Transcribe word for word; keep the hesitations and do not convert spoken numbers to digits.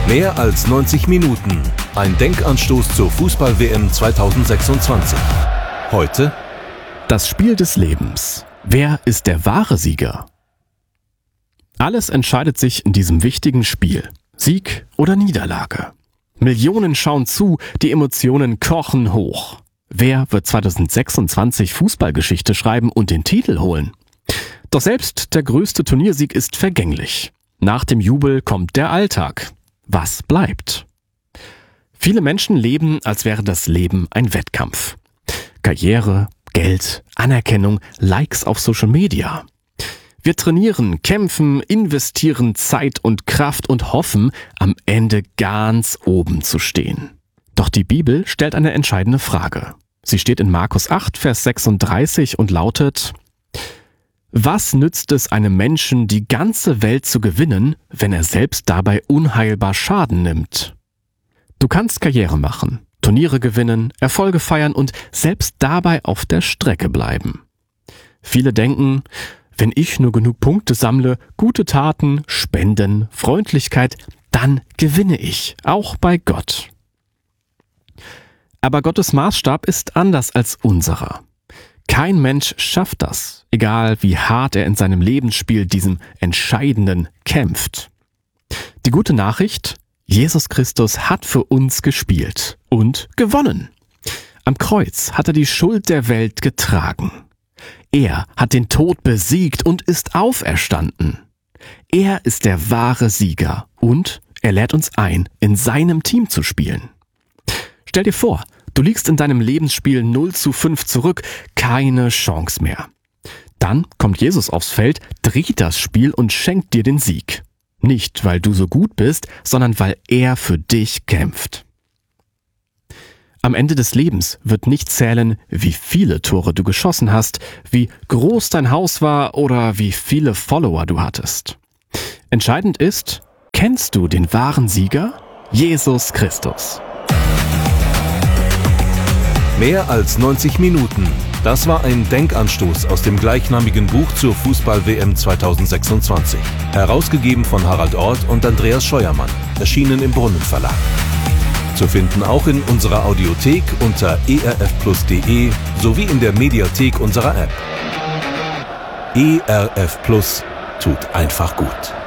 Mehr als neunzig Minuten. Ein Denkanstoß zur Fußball-W M zweitausendsechsundzwanzig. Heute: Das Spiel des Lebens. Wer ist der wahre Sieger? Alles entscheidet sich in diesem wichtigen Spiel. Sieg oder Niederlage. Millionen schauen zu, die Emotionen kochen hoch. Wer wird zweitausendsechsundzwanzig Fußballgeschichte schreiben und den Titel holen? Doch selbst der größte Turniersieg ist vergänglich. Nach dem Jubel kommt der Alltag. Was bleibt? Viele Menschen leben, als wäre das Leben ein Wettkampf. Karriere, Geld, Anerkennung, Likes auf Social Media. Wir trainieren, kämpfen, investieren Zeit und Kraft und hoffen, am Ende ganz oben zu stehen. Doch die Bibel stellt eine entscheidende Frage. Sie steht in Markus acht, Vers sechsunddreißig und lautet: Was nützt es einem Menschen, die ganze Welt zu gewinnen, wenn er selbst dabei unheilbar Schaden nimmt? Du kannst Karriere machen, Turniere gewinnen, Erfolge feiern und selbst dabei auf der Strecke bleiben. Viele denken, wenn ich nur genug Punkte sammle, gute Taten, Spenden, Freundlichkeit, dann gewinne ich, auch bei Gott. Aber Gottes Maßstab ist anders als unserer. Kein Mensch schafft das, egal wie hart er in seinem Lebensspiel, diesem Entscheidenden, kämpft. Die gute Nachricht: Jesus Christus hat für uns gespielt und gewonnen. Am Kreuz hat er die Schuld der Welt getragen. Er hat den Tod besiegt und ist auferstanden. Er ist der wahre Sieger und er lädt uns ein, in seinem Team zu spielen. Stell dir vor, du liegst in deinem Lebensspiel null zu fünf zurück, keine Chance mehr. Dann kommt Jesus aufs Feld, dreht das Spiel und schenkt dir den Sieg. Nicht, weil du so gut bist, sondern weil er für dich kämpft. Am Ende des Lebens wird nicht zählen, wie viele Tore du geschossen hast, wie groß dein Haus war oder wie viele Follower du hattest. Entscheidend ist: Kennst du den wahren Sieger? Jesus Christus. Mehr als neunzig Minuten. Das war ein Denkanstoß aus dem gleichnamigen Buch zur Fußball-W M zweitausendsechsundzwanzig. Herausgegeben von Harald Orth und Andreas Scheuermann. Erschienen im Brunnen Verlag. Zu finden auch in unserer Audiothek unter e r f plus punkt de sowie in der Mediathek unserer App. E R F Plus tut einfach gut.